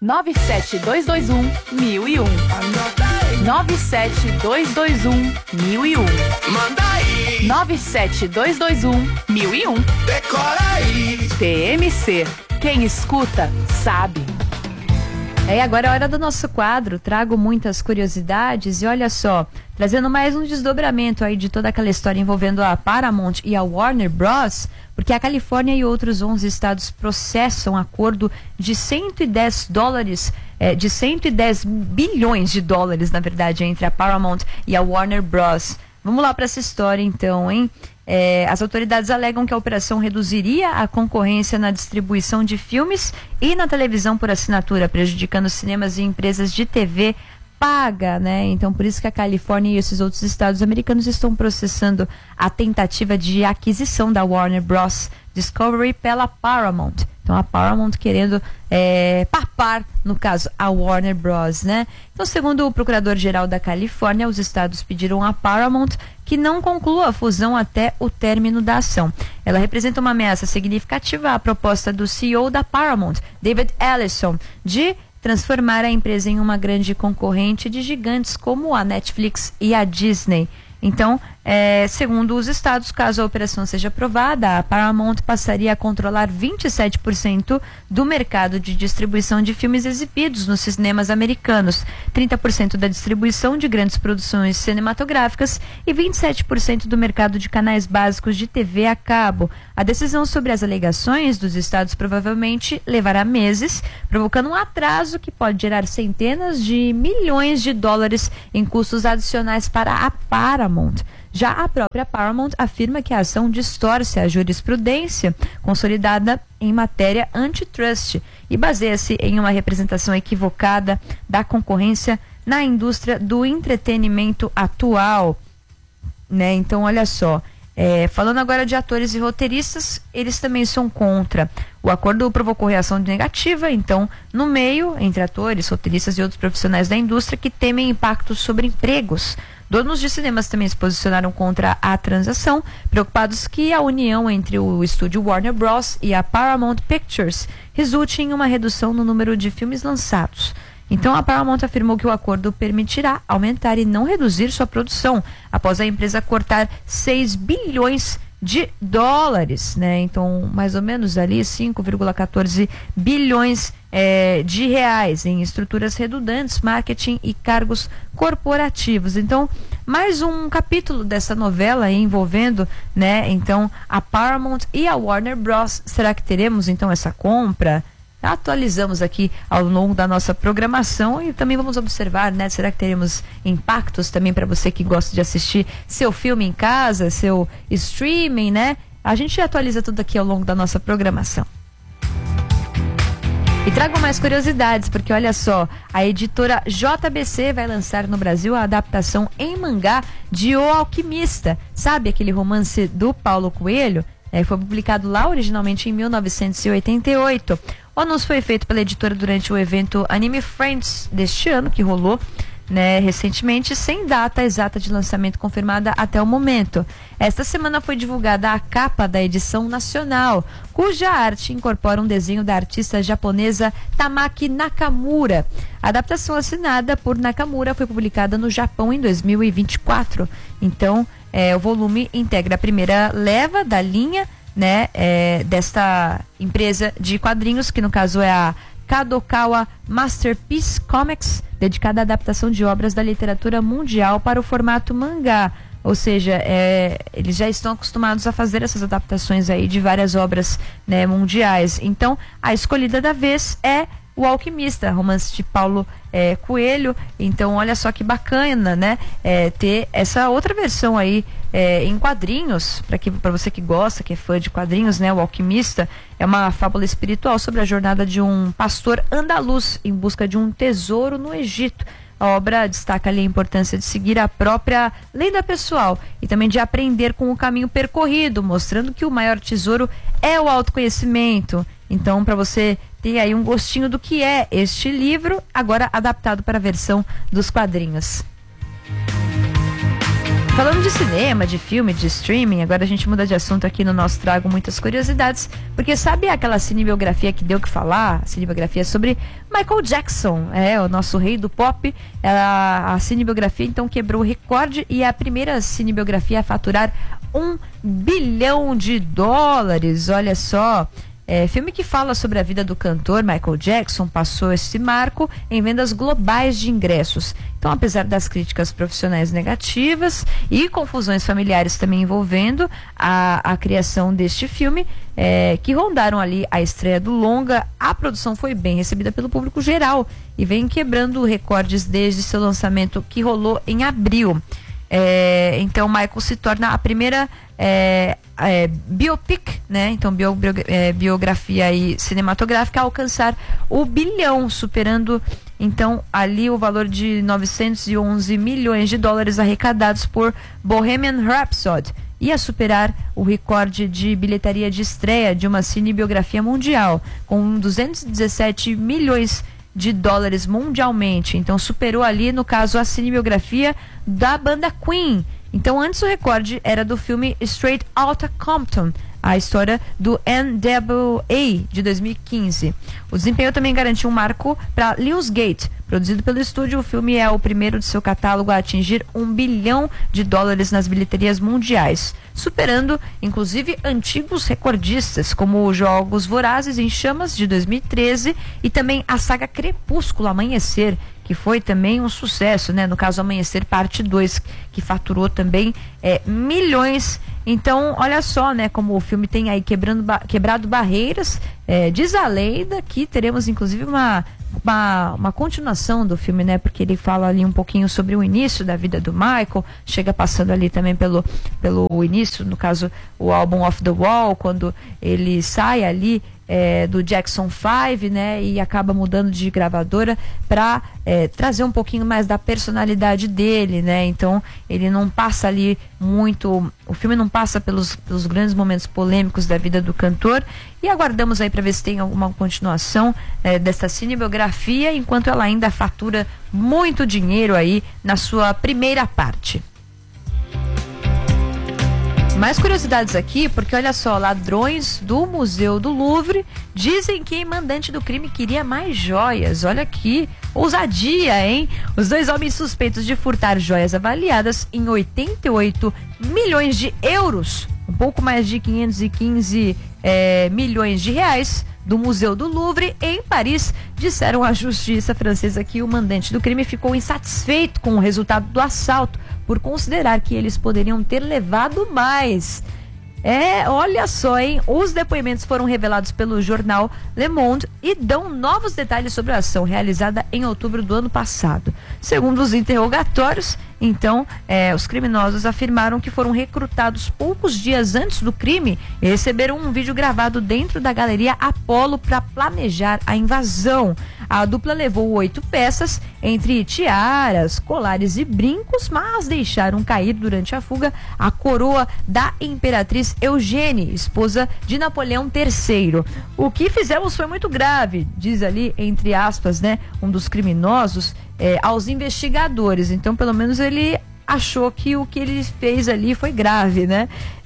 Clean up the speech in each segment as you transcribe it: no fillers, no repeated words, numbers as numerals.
97221-1001. 97221-1001. Manda aí. 97221-1001. Decora aí. TMC. Quem escuta, sabe. E agora é a hora do nosso quadro. Trago muitas curiosidades e olha só, trazendo mais um desdobramento aí de toda aquela história envolvendo a Paramount e a Warner Bros., porque a Califórnia e outros 11 estados processam acordo de 110 bilhões de dólares, na verdade, entre a Paramount e a Warner Bros. Vamos lá para essa história então, hein? As autoridades alegam que a operação reduziria a concorrência na distribuição de filmes e na televisão por assinatura, prejudicando cinemas e empresas de TV paga, né? Então, por isso que a Califórnia e esses outros estados americanos estão processando a tentativa de aquisição da Warner Bros. Discovery pela Paramount. Então, a Paramount querendo papar, no caso, a Warner Bros., né? Então, segundo o procurador-geral da Califórnia, os estados pediram à Paramount que não conclua a fusão até o término da ação. Ela representa uma ameaça significativa à proposta do CEO da Paramount, David Ellison, de transformar a empresa em uma grande concorrente de gigantes como a Netflix e a Disney. Então, segundo os estados, caso a operação seja aprovada, a Paramount passaria a controlar 27% do mercado de distribuição de filmes exibidos nos cinemas americanos, 30% da distribuição de grandes produções cinematográficas e 27% do mercado de canais básicos de TV a cabo. A decisão sobre as alegações dos estados provavelmente levará meses, provocando um atraso que pode gerar centenas de milhões de dólares em custos adicionais para a Paramount. Já a própria Paramount afirma que a ação distorce a jurisprudência consolidada em matéria antitrust e baseia-se em uma representação equivocada da concorrência na indústria do entretenimento atual, né? Então, olha só, falando agora de atores e roteiristas, eles também são contra. O acordo provocou reação negativa, então, no meio, entre atores, roteiristas e outros profissionais da indústria que temem impactos sobre empregos. Donos de cinemas também se posicionaram contra a transação, preocupados que a união entre o estúdio Warner Bros. E a Paramount Pictures resulte em uma redução no número de filmes lançados. Então, a Paramount afirmou que o acordo permitirá aumentar e não reduzir sua produção, após a empresa cortar 6 bilhões de dólares, né? Então, mais ou menos ali 5,14 bilhões de reais em estruturas redundantes, marketing e cargos corporativos. Então, mais um capítulo dessa novela aí envolvendo, né? Então, a Paramount e a Warner Bros. Será que teremos então essa compra? Atualizamos aqui ao longo da nossa programação e também vamos observar, né? Será que teremos impactos também para você que gosta de assistir seu filme em casa, seu streaming, né? A gente atualiza tudo aqui ao longo da nossa programação. E trago mais curiosidades, porque olha só, a editora JBC vai lançar no Brasil a adaptação em mangá de O Alquimista. Sabe aquele romance do Paulo Coelho? Foi publicado lá originalmente em 1988. O anúncio foi feito pela editora durante o evento Anime Friends deste ano, que rolou, né, recentemente, sem data exata de lançamento confirmada até o momento. Esta semana foi divulgada a capa da edição nacional, cuja arte incorpora um desenho da artista japonesa Tamaki Nakamura. A adaptação assinada por Nakamura foi publicada no Japão em 2024. Então, o volume integra a primeira leva da linha, né, desta empresa de quadrinhos, que no caso é a Kadokawa Masterpiece Comics, dedicada à adaptação de obras da literatura mundial para o formato mangá. Ou seja, eles já estão acostumados a fazer essas adaptações aí de várias obras, né, mundiais. Então, a escolhida da vez é O Alquimista, romance de Paulo Coelho. Então, olha só que bacana, né? Ter essa outra versão aí em quadrinhos, para você que gosta, que é fã de quadrinhos, né? O Alquimista é uma fábula espiritual sobre a jornada de um pastor andaluz em busca de um tesouro no Egito. A obra destaca ali a importância de seguir a própria lenda pessoal e também de aprender com o caminho percorrido, mostrando que o maior tesouro é o autoconhecimento. Então, para você ter aí um gostinho do que é este livro, agora adaptado para a versão dos quadrinhos. Falando de cinema, de filme, de streaming, agora a gente muda de assunto aqui no nosso Trago Muitas Curiosidades, porque sabe aquela cinebiografia que deu que falar? A cinebiografia sobre Michael Jackson, o nosso rei do pop. A cinebiografia então quebrou o recorde e é a primeira cinebiografia a faturar $1 bilhão. Olha só. Filme que fala sobre a vida do cantor Michael Jackson passou esse marco em vendas globais de ingressos. Então, apesar das críticas profissionais negativas e confusões familiares também envolvendo a criação deste filme, que rondaram ali a estreia do longa, a produção foi bem recebida pelo público geral e vem quebrando recordes desde seu lançamento, que rolou em abril. Então Michael se torna a primeira biopic, né? Então biografia aí cinematográfica a alcançar o bilhão, superando então ali o valor de $911 milhões arrecadados por Bohemian Rhapsody e a superar o recorde de bilheteria de estreia de uma cinebiografia mundial, com $217 milhões mundialmente. Então superou ali, no caso, a cinebiografia da banda Queen. Então antes o recorde era do filme Straight Outta Compton, a história do NWA de 2015. O desempenho também garantiu um marco para Lionsgate. Produzido pelo estúdio, o filme é o primeiro de seu catálogo a atingir $1 bilhão nas bilheterias mundiais, superando inclusive antigos recordistas como os Jogos Vorazes em Chamas de 2013 e também a saga Crepúsculo Amanhecer, que foi também um sucesso, né? No caso Amanhecer Parte 2, que faturou também milhões. Então, olha só, né, como o filme tem aí quebrado barreiras. Diz a lenda que teremos inclusive uma continuação do filme, né? Porque ele fala ali um pouquinho sobre o início da vida do Michael, chega passando ali também pelo início, no caso o álbum Off the Wall, quando ele sai ali do Jackson 5, né? E acaba mudando de gravadora para trazer um pouquinho mais da personalidade dele, né? Então ele não passa ali muito, o filme não passa pelos grandes momentos polêmicos da vida do cantor, e aguardamos aí para ver se tem alguma continuação dessa cinebiografia, enquanto ela ainda fatura muito dinheiro aí na sua primeira parte. Mais curiosidades aqui, porque olha só, ladrões do Museu do Louvre dizem que o mandante do crime queria mais joias. Olha aqui, ousadia, hein? Os dois homens suspeitos de furtar joias avaliadas em 88 milhões de euros, um pouco mais de 515 milhões de reais, do Museu do Louvre, em Paris, disseram à justiça francesa que o mandante do crime ficou insatisfeito com o resultado do assalto, por considerar que eles poderiam ter levado mais. Olha só, hein? Os depoimentos foram revelados pelo jornal Le Monde e dão novos detalhes sobre a ação realizada em outubro do ano passado. Segundo os interrogatórios, então, os criminosos afirmaram que foram recrutados poucos dias antes do crime e receberam um vídeo gravado dentro da Galeria Apollo para planejar a invasão. A dupla levou 8 peças, entre tiaras, colares e brincos, mas deixaram cair durante a fuga a coroa da Imperatriz Eugênie, esposa de Napoleão III. O que fizemos foi muito grave, diz ali, entre aspas, né, um dos criminosos, aos investigadores. Então, pelo menos ele achou que o que ele fez ali foi grave, né?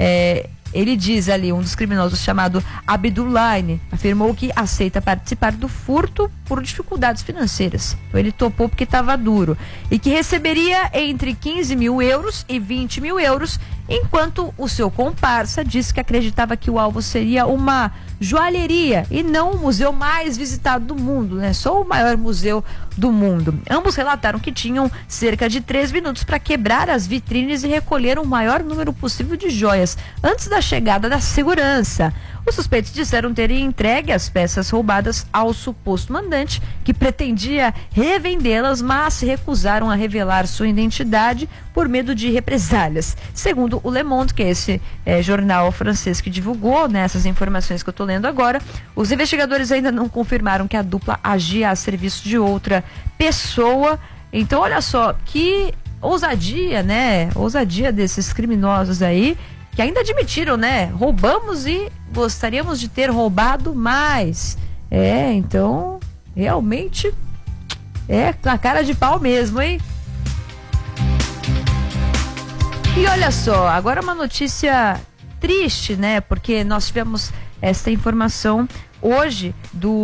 Ele diz ali, um dos criminosos chamado Abdullahi, afirmou que aceita participar do furto por dificuldades financeiras. Então ele topou porque estava duro. E que receberia entre 15 mil euros e 20 mil euros, enquanto o seu comparsa disse que acreditava que o alvo seria uma joalheria e não o museu mais visitado do mundo, né? Só o maior museu do mundo. Ambos relataram que tinham cerca de 3 minutos para quebrar as vitrines e recolher o maior número possível de joias antes da chegada da segurança. Os suspeitos disseram terem entregue as peças roubadas ao suposto mandante, que pretendia revendê-las, mas se recusaram a revelar sua identidade por medo de represálias. Segundo o Le Monde, que é esse jornal francês que divulgou, né, essas informações que eu estou lendo agora, os investigadores ainda não confirmaram que a dupla agia a serviço de outra pessoa. Então, olha só, que ousadia, né? Ousadia desses criminosos aí, que ainda admitiram, né? Roubamos e gostaríamos de ter roubado mais. Então, realmente a cara de pau mesmo, hein? E olha só, agora uma notícia triste, né? Porque nós tivemos esta informação hoje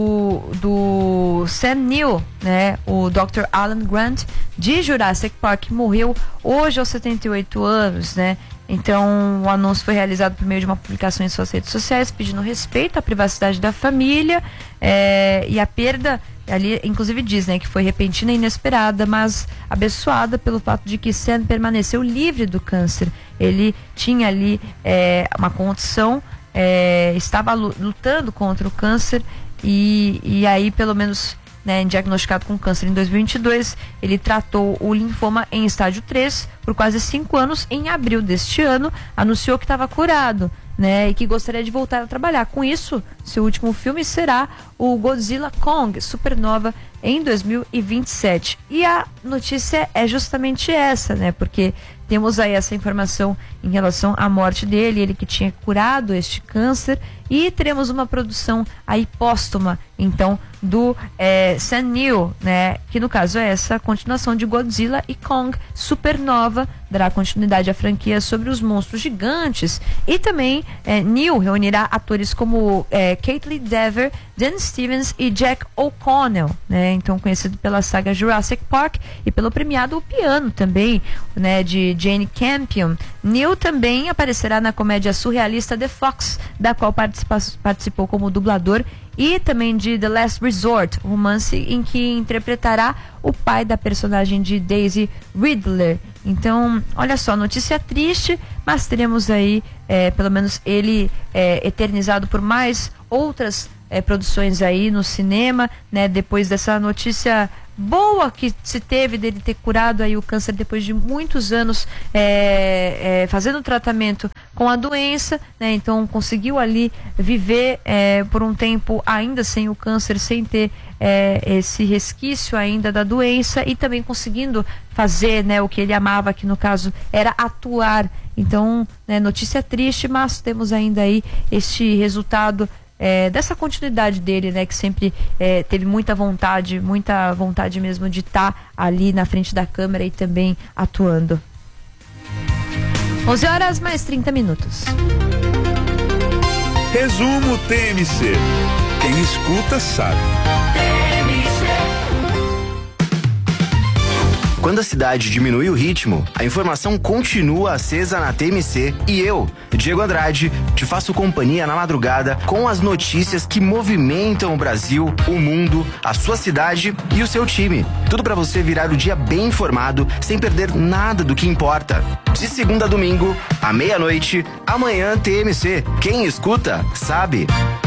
do Sam Neill, né? O Dr. Alan Grant de Jurassic Park morreu hoje aos 78 anos, né? Então o anúncio foi realizado por meio de uma publicação em suas redes sociais pedindo respeito à privacidade da família, e a perda ali, inclusive diz, né, que foi repentina e inesperada, mas abençoada pelo fato de que Sam permaneceu livre do câncer. Ele tinha ali uma condição, estava lutando contra o câncer e aí pelo menos, né, diagnosticado com câncer em 2022, ele tratou o linfoma em estágio 3 por quase 5 anos. Em abril deste ano, anunciou que estava curado, né, e que gostaria de voltar a trabalhar. Com isso, seu último filme será o Godzilla Kong Supernova em 2027. E a notícia é justamente essa, né, porque temos aí essa informação em relação à morte dele, ele que tinha curado este câncer, e teremos uma produção aí póstuma, então, do Sam Neill, né, que no caso é essa continuação de Godzilla e Kong Supernova, dará continuidade à franquia sobre os monstros gigantes, e também Neill reunirá atores como Caitlin Dever, Dan Stevens e Jack O'Connell, né, então conhecido pela saga Jurassic Park e pelo premiado O Piano também, né, de Jane Campion. Neill também aparecerá na comédia surrealista The Fox, da qual participou como dublador, e também de The Last Resort, romance em que interpretará o pai da personagem de Daisy Ridley. Então, olha só, notícia triste, mas teremos aí, pelo menos ele eternizado por mais outras produções aí no cinema, né, depois dessa notícia boa que se teve dele ter curado aí o câncer depois de muitos anos fazendo tratamento com a doença, né? Então conseguiu ali viver por um tempo ainda sem o câncer, sem ter esse resquício ainda da doença, e também conseguindo fazer, né, o que ele amava, que no caso era atuar. Então, né, notícia triste, mas temos ainda aí este resultado dessa continuidade dele, né, que sempre teve muita vontade mesmo de estar ali na frente da câmera e também atuando. 11 horas mais 30 minutos. Resumo TMC. Quem escuta sabe. Quando a cidade diminui o ritmo, a informação continua acesa na TMC e eu, Diego Andrade, te faço companhia na madrugada com as notícias que movimentam o Brasil, o mundo, a sua cidade e o seu time. Tudo para você virar o dia bem informado, sem perder nada do que importa. De segunda a domingo, à meia-noite, amanhã TMC. Quem escuta, sabe.